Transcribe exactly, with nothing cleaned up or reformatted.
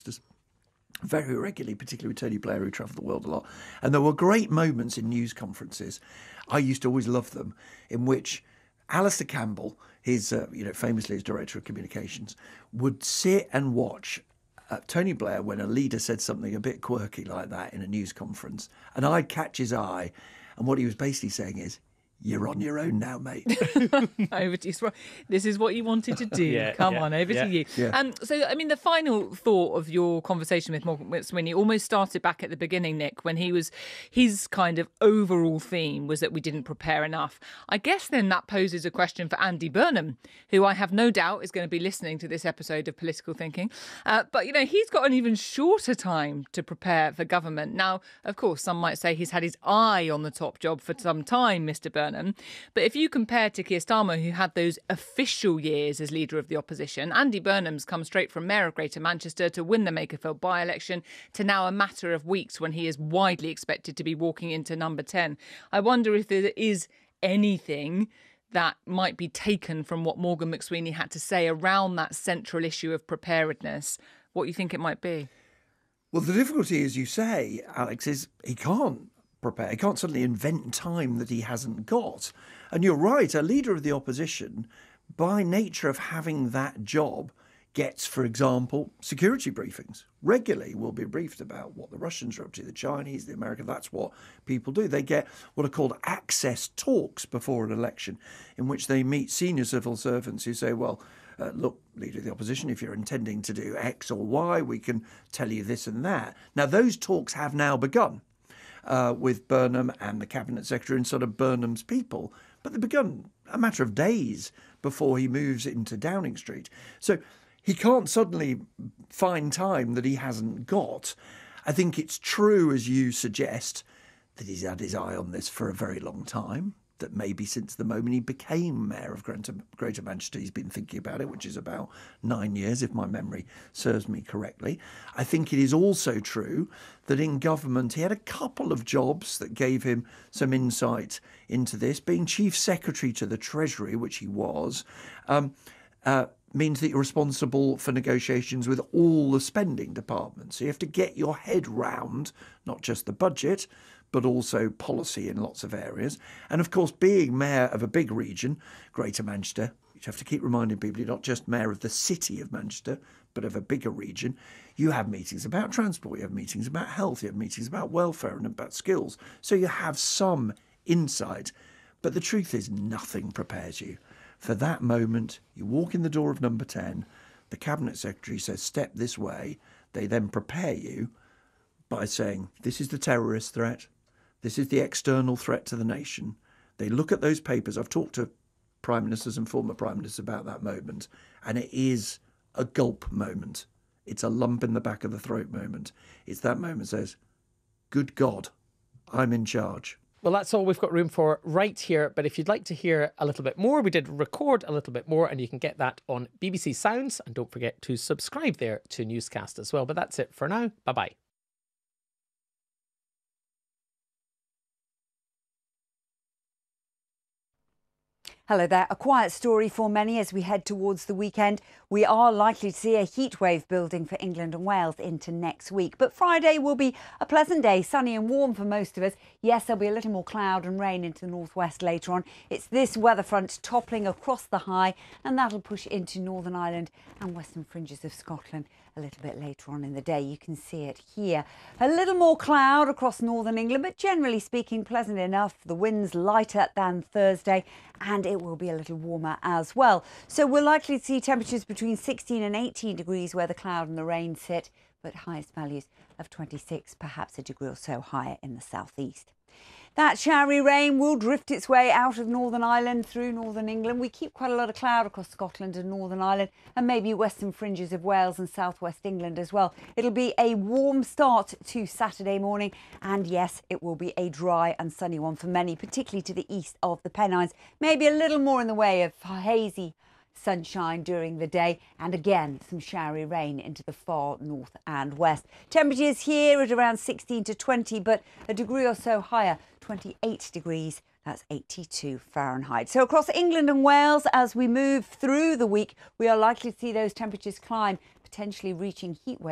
very regularly, particularly with Tony Blair, who travelled the world a lot. And there were great moments in news conferences. I used to always love them, in which Alistair Campbell, his, uh, you know, famously as Director of Communications, would sit and watch uh, Tony Blair when a leader said something a bit quirky like that in a news conference. And I'd catch his eye. And what he was basically saying is, you're on your own now, mate. Over to you. This is what you wanted to do. Yeah, Come yeah, on, over yeah. to you. Yeah. Um, so, I mean, the final thought of your conversation with Morgan McSweeney almost started back at the beginning, Nick, when he was, his kind of overall theme was that we didn't prepare enough. I guess then that poses a question for Andy Burnham, who I have no doubt is going to be listening to this episode of Political Thinking. Uh, but, you know, he's got an even shorter time to prepare for government. Now, of course, some might say he's had his eye on the top job for some time, Mister Burnham. But if you compare to Keir Starmer, who had those official years as leader of the opposition, Andy Burnham's come straight from Mayor of Greater Manchester to win the Makerfield by-election to now a matter of weeks when he is widely expected to be walking into number ten. I wonder if there is anything that might be taken from what Morgan McSweeney had to say around that central issue of preparedness, what you think it might be. Well, the difficulty, as you say, Alex, is he can't prepare. He can't suddenly invent time that he hasn't got. And you're right, a leader of the opposition, by nature of having that job, gets, for example, security briefings. Regularly will be briefed about what the Russians are up to, the Chinese, the Americans. That's what people do. They get what are called access talks before an election, in which they meet senior civil servants who say, well, uh, look, leader of the opposition, if you're intending to do X or Y, we can tell you this and that. Now, those talks have now begun. Uh, with Burnham and the Cabinet Secretary and sort of Burnham's people. But they've begun a matter of days before he moves into Downing Street. So he can't suddenly find time that he hasn't got. I think it's true, as you suggest, that he's had his eye on this for a very long time, that maybe since the moment he became Mayor of Greater, Greater Manchester, he's been thinking about it, which is about nine years, if my memory serves me correctly. I think it is also true that in government he had a couple of jobs that gave him some insight into this. Being Chief Secretary to the Treasury, which he was, um, uh, means that you're responsible for negotiations with all the spending departments. So you have to get your head round not just the budget, but also policy in lots of areas. And of course, being mayor of a big region, Greater Manchester, you have to keep reminding people you're not just mayor of the city of Manchester, but of a bigger region. You have meetings about transport, you have meetings about health, you have meetings about welfare and about skills. So you have some insight. But the truth is, nothing prepares you for that moment. You walk in the door of number ten, the Cabinet Secretary says, step this way. They then prepare you by saying, this is the terrorist threat. This is the external threat to the nation. They look at those papers. I've talked to prime ministers and former prime ministers about that moment, and it is a gulp moment. It's a lump in the back of the throat moment. It's that moment that says, good God, I'm in charge. Well, that's all we've got room for right here. But if you'd like to hear a little bit more, we did record a little bit more, and you can get that on B B C Sounds. And don't forget to subscribe there to Newscast as well. But that's it for now. Bye-bye. Hello there. A quiet story for many as we head towards the weekend. We are likely to see a heat wave building for England and Wales into next week. But Friday will be a pleasant day, sunny and warm for most of us. Yes, there'll be a little more cloud and rain into the northwest later on. It's this weather front toppling across the high, and that'll push into Northern Ireland and western fringes of Scotland a little bit later on in the day. You can see it here. A little more cloud across northern England, but generally speaking, pleasant enough. The wind's lighter than Thursday, and it will be a little warmer as well. So we're likely to see temperatures between sixteen and eighteen degrees where the cloud and the rain sit, but highest values of twenty-six, perhaps a degree or so higher in the southeast. That showery rain will drift its way out of Northern Ireland through northern England. We keep quite a lot of cloud across Scotland and Northern Ireland, and maybe western fringes of Wales and southwest England as well. It'll be a warm start to Saturday morning, and yes, it will be a dry and sunny one for many, particularly to the east of the Pennines. Maybe a little more in the way of hazy sunshine during the day, and again some showery rain into the far north and west. Temperatures here at around sixteen to twenty, but a degree or so higher, twenty-eight degrees. That's eighty-two Fahrenheit. So across England and Wales, as we move through the week, we are likely to see those temperatures climb, potentially reaching heat waves